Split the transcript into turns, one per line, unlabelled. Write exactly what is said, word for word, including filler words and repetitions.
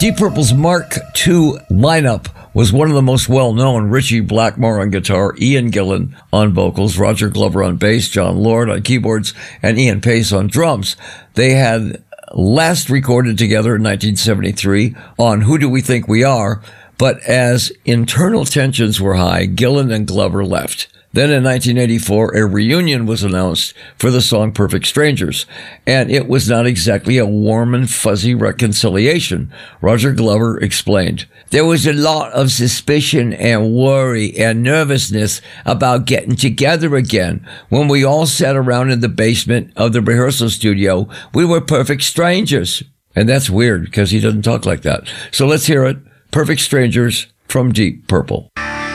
Deep Purple's Mark two lineup was one of the most well-known. Richie Blackmore on guitar, Ian Gillan on vocals, Roger Glover on bass, John Lord on keyboards, and Ian Pace on drums. They had last recorded together in nineteen seventy-three on Who Do We Think We Are, but as internal tensions were high, Gillan and Glover left. Then in nineteen eighty-four, a reunion was announced for the song Perfect Strangers, and it was not exactly a warm and fuzzy reconciliation. Roger Glover explained, "There was a lot of suspicion and worry and nervousness about getting together again. When we all sat around in the basement of the rehearsal studio, we were perfect strangers." And that's weird because he doesn't talk like that. So let's hear it. Perfect Strangers from Deep Purple.